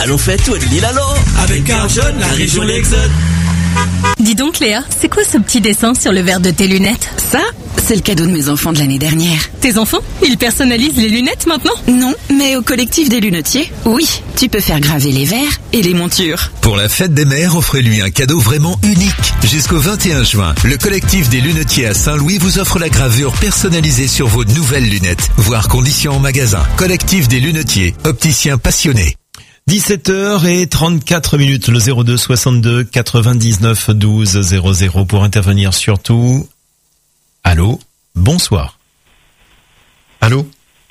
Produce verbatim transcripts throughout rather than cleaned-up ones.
Allons faire tout de l'île alors. Avec Arjone, la région L'Exode. Dis donc Léa, c'est quoi ce petit dessin sur le verre de tes lunettes? Ça, c'est le cadeau de mes enfants de l'année dernière. Tes enfants, ils personnalisent les lunettes maintenant? Non, mais au collectif des lunetiers, oui. Tu peux faire graver les verres et les montures. Pour la fête des mères, offrez-lui un cadeau vraiment unique. Jusqu'au vingt et un juin, le collectif des lunetiers à Saint-Louis vous offre la gravure personnalisée sur vos nouvelles lunettes. Voir conditions en magasin. Collectif des lunetiers, opticiens passionnés. dix-sept heures trente-quatre minutes, le zéro deux soixante-deux quatre-vingt-dix-neuf douze zéro zéro pour intervenir surtout. Allô, bonsoir. Allô?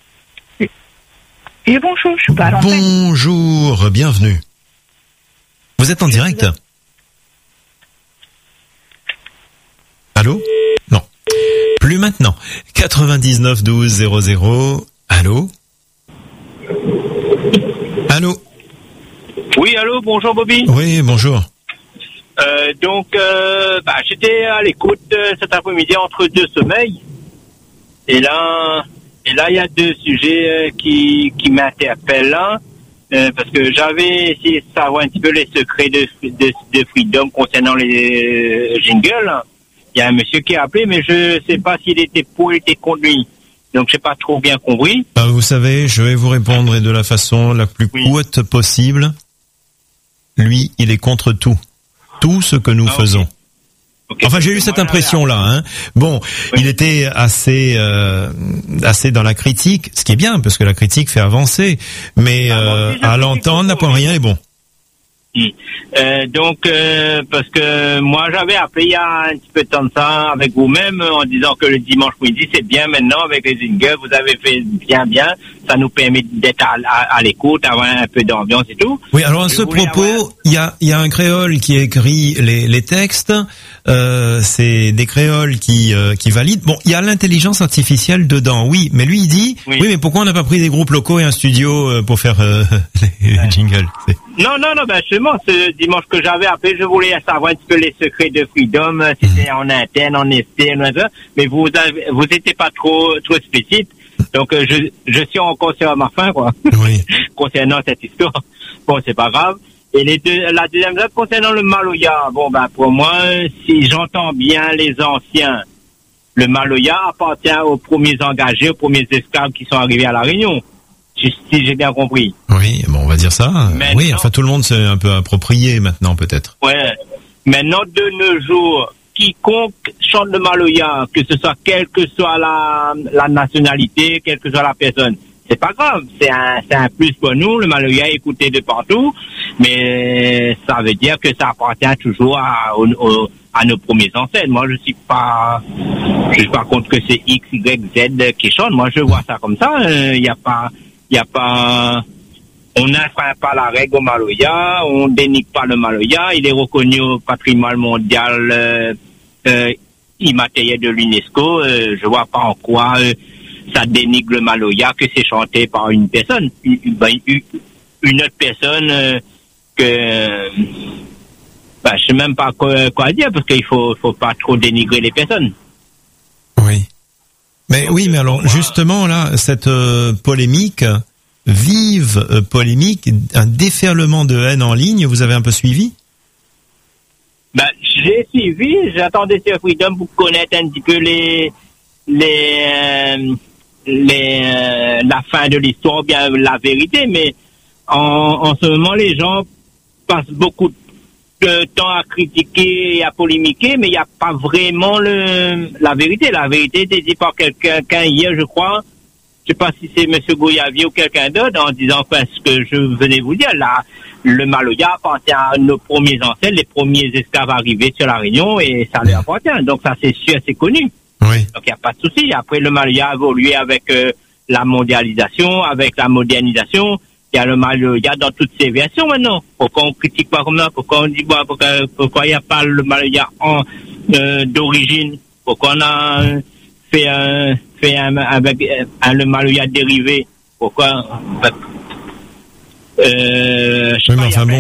Et bonjour, je suis pas à l'antenne. Bonjour, bienvenue. Vous êtes en direct? Allô? Non. Plus maintenant. quatre-vingt-dix-neuf douze zéro zéro. Allô? Allô? Oui, allô, bonjour Bobby. Oui, bonjour. Euh, donc, euh, bah, j'étais à l'écoute euh, cet après-midi entre deux sommeils. Et là, et là, il y a deux sujets euh, qui, qui m'interpellent là. Euh, parce que j'avais essayé de savoir un petit peu les secrets de, de, de Freedom concernant les euh, jingles. Il y a un monsieur qui a appelé, mais je sais pas s'il était pour, il était contre lui. Donc, j'ai pas trop bien compris. Bah, vous savez, je vais vous répondre de la façon la plus oui. courte possible. Lui, il est contre tout. Tout ce que nous ah, faisons. Okay. Okay. Enfin, j'ai eu cette impression-là. Hein. Bon, oui. il était assez, euh, assez dans la critique, ce qui est bien, parce que la critique fait avancer. Mais ah, euh, à l'entendre, n'a pas rien est bon. Euh, donc, euh, parce que moi, j'avais appelé il y a un petit peu de temps de ça avec vous-même en disant que le dimanche midi, c'est bien maintenant avec les jingles, vous avez fait bien, bien. Ça nous permet d'être à, à, à l'écoute, avoir un peu d'ambiance et tout. Oui, alors à ce propos, il avoir... y a, y a un créole qui écrit les, les textes. Euh, c'est des créoles qui, euh, qui valident. Bon, il y a l'intelligence artificielle dedans, oui. Mais lui, il dit, oui, oui mais pourquoi on n'a pas pris des groupes locaux et un studio pour faire euh, les, ouais. les jingles? C'est... Non, non, non, ben justement, ce dimanche que j'avais appelé, je voulais savoir un petit peu les secrets de Freedom, c'était mmh. en interne, en externe, mais vous avez, vous étiez pas trop, trop explicite. Donc, euh, je, je suis encore sur ma fin, quoi. Oui. Concernant cette histoire. Bon, c'est pas grave. Et les deux, la deuxième chose concernant le Maloya. Bon, ben, pour moi, si j'entends bien les anciens, le Maloya appartient aux premiers engagés, aux premiers esclaves qui sont arrivés à La Réunion. Si j'ai bien compris. Oui, bon, on va dire ça. Maintenant, oui, enfin, tout le monde s'est un peu approprié maintenant, peut-être. Ouais. Maintenant, de nos jours, quiconque chante le Maloya, que ce soit quelle que soit la, la nationalité, quelle que soit la personne, c'est pas grave. C'est un, c'est un plus pour nous. Le Maloya est écouté de partout, mais ça veut dire que ça appartient toujours à, au, au, à nos premiers ancêtres. Moi, je suis pas, je suis pas contre que c'est X, Y, Z qui chante. Moi, je vois ça comme ça. Il euh, y a pas, il y a pas, on n'infraint pas la règle au Maloya, on dénigre pas le Maloya. Il est reconnu au patrimoine mondial euh, euh, immatériel de l'UNESCO. Euh, je vois pas en quoi euh, ça dénigre le Maloya que c'est chanté par une personne, une, une, une autre personne euh, que, bah, je sais même pas quoi, quoi dire parce qu'il faut, faut pas trop dénigrer les personnes. Oui. Mais oui, mais alors justement là, cette euh, polémique, vive euh, polémique, un déferlement de haine en ligne, vous avez un peu suivi? Ben, j'ai suivi, j'attendais sur Freedom pour connaître un petit peu les les euh, les euh, la fin de l'histoire, bien la vérité, mais en, en ce moment les gens passent beaucoup de temps à critiquer et à polémiquer, mais il n'y a pas vraiment le la vérité. La vérité était dit par quelqu'un hier, je crois. Je sais pas si c'est Monsieur Goyavier ou quelqu'un d'autre, en disant enfin, ce que je venais vous dire. Là, le Maloya appartient à nos premiers ancêtres, les premiers esclaves arrivés sur la Réunion, et ça leur appartient. Donc ça, c'est sûr, c'est connu. Oui. Donc il n'y a pas de souci. Après, le Maloya a évolué avec euh, la mondialisation, avec la modernisation. Il y a le Maloya dans toutes ses versions maintenant. Pourquoi on critique pas comme ça? Pourquoi on dit bah, pourquoi, pourquoi il n'y a pas le Maloya en euh, d'origine? Pourquoi on a euh, fait un fait un avec un, le Maloya dérivé? Pourquoi euh, je sais oui, pas, enfin,